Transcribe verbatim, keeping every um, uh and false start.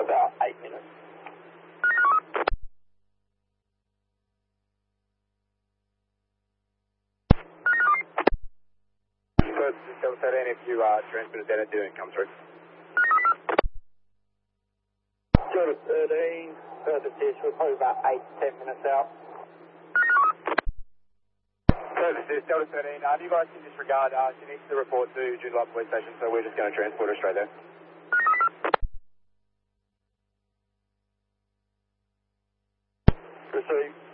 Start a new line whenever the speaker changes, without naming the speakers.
about eight minutes. Perth Delta thirteen, if you uh, transmit a data, didn't come through. Delta thirteen, Perth assist, we're probably about eight to ten minutes out. Perth assist, Delta thirteen, uh, you guys can disregard, uh, she needs to report to Joondalup Police Station, so we're just going to transport her straight there. Receive.